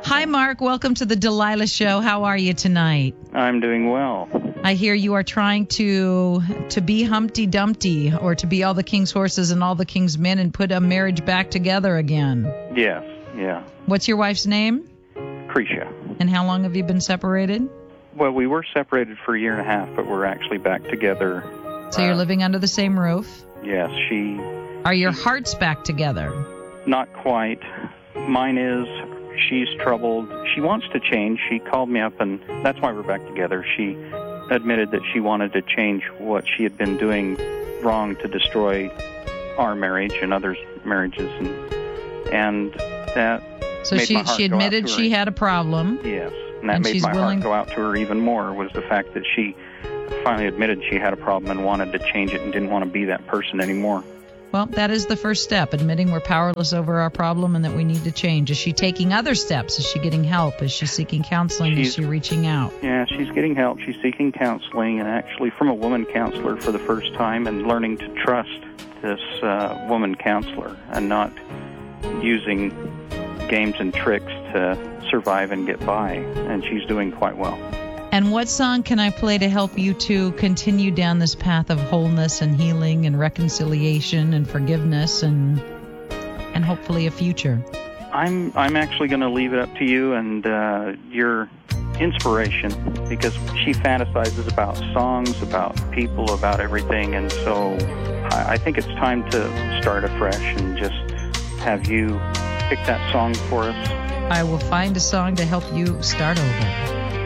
Hi, Mark. Welcome to the Delilah Show. How are you tonight? I'm doing well. I hear you are trying to be Humpty Dumpty, or to be all the king's horses and all the king's men, and put a marriage back together again. Yes, yeah. What's your wife's name? Krisha. And how long have you been separated? Well, we were separated for a year and a half, but we're actually back together. So you're living under the same roof? Yes, Are your hearts back together? Not quite. Mine is. She's troubled. She wants to change. She called me up, and that's why we're back together. She admitted that she wanted to change what she had been doing wrong to destroy our marriage and others' marriages, and that so made my heart she admitted go out to she her. had a problem. Yes, and that and made she's my willing... heart go out to her even more, was the fact that she finally admitted she had a problem and wanted to change it and didn't want to be that person anymore. Well, that is the first step, admitting we're powerless over our problem and that we need to change. Is she taking other steps? Is she getting help? Is she seeking counseling? Is she reaching out? Yeah, she's getting help. She's seeking counseling, and actually from a woman counselor for the first time, and learning to trust this woman counselor and not using games and tricks to survive and get by. And she's doing quite well. And what song can I play to help you to continue down this path of wholeness and healing and reconciliation and forgiveness and hopefully a future? I'm actually going to leave it up to you and your inspiration, because she fantasizes about songs, about people, about everything, and so I think it's time to start afresh and just have you pick that song for us. I will find a song to help you start over.